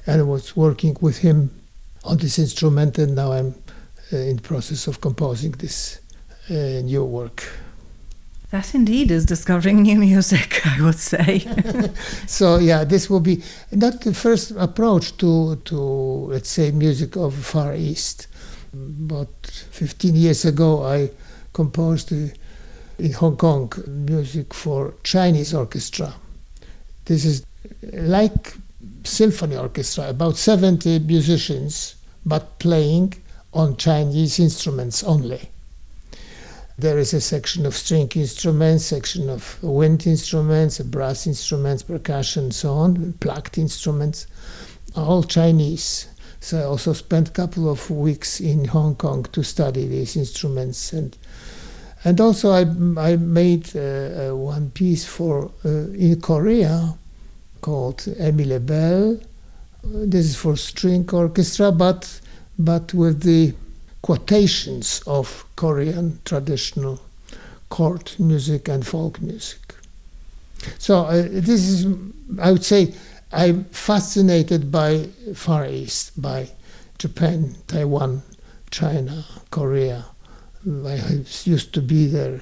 and I was working with him on this instrument, and now I'm in the process of composing this new work. That indeed is discovering new music, I would say. So yeah, this will be not the first approach to let's say music of Far East. About 15 years ago, I composed in Hong Kong music for Chinese orchestra. This is like symphony orchestra, about 70 musicians, but playing on Chinese instruments only. There is a section of string instruments, section of wind instruments, brass instruments, percussion, and so on, plucked instruments, all Chinese. So I also spent a couple of weeks in Hong Kong to study these instruments, and also I made one piece for in Korea called Émile Bell. This is for string orchestra, but with the quotations of Korean traditional court music and folk music. So this is, I would say, I'm fascinated by Far East, by Japan, Taiwan, China, Korea. I used to be there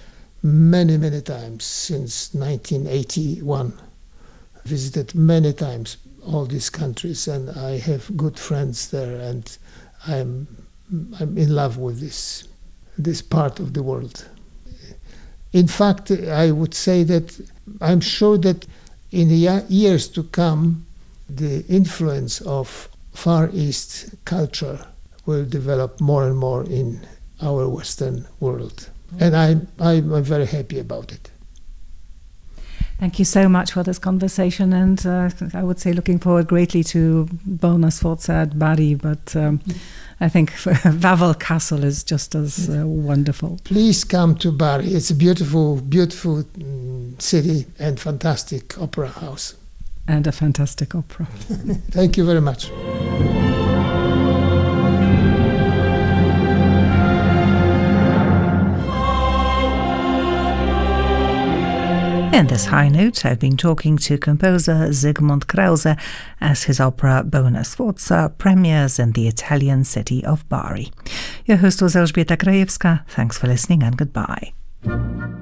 many times since 1981. Visited many times all these countries, and I have good friends there, and I'm in love with this part of the world. In fact, I would say that I'm sure that in the years to come, the influence of Far East culture will develop more and more in our Western world. And I'm very happy about it. Thank you so much for this conversation, and I would say looking forward greatly to Bona Sforza at Bari, but I think Wawel Castle is just as wonderful. Please come to Bari. It's a beautiful, beautiful city and fantastic opera house. And a fantastic opera. Thank you very much. In this high note, I've been talking to composer Zygmunt Krause as his opera Bona Sforza premieres in the Italian city of Bari. Your host was Elżbieta Krajewska. Thanks for listening and goodbye.